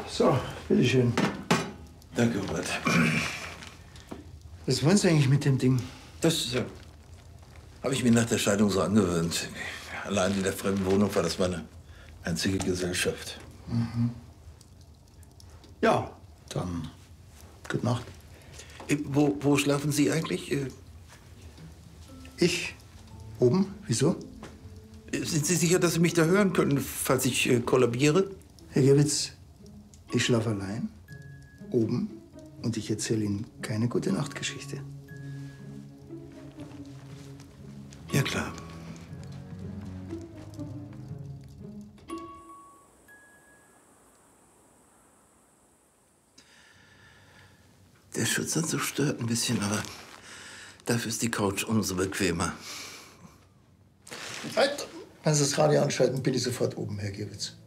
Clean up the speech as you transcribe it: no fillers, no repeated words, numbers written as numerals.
So, bitteschön. Danke, Robert. Was wollen Sie eigentlich mit dem Ding? Das habe ich mir nach der Scheidung so angewöhnt. Allein in der fremden Wohnung war das meine einzige Gesellschaft. Mhm. Ja, dann gute Nacht. Wo schlafen Sie eigentlich? Ich? Oben? Wieso? Sind Sie sicher, dass Sie mich da hören können, falls ich kollabiere? Herr Gewitz, ich schlafe allein, oben, und ich erzähle Ihnen keine Gute-Nacht-Geschichte. Ja, klar. Der Schutzanzug stört ein bisschen, aber dafür ist die Couch umso bequemer. Halt! Wenn Sie das Radio anschalten, bin ich sofort oben, Herr Gewitz.